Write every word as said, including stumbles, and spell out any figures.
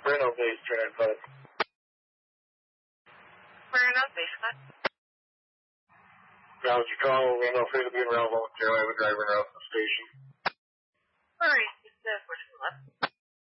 Bruno base, three nine five. Bruno base, Ground, you call, Reno, free to be around volunteer, I have a driver now.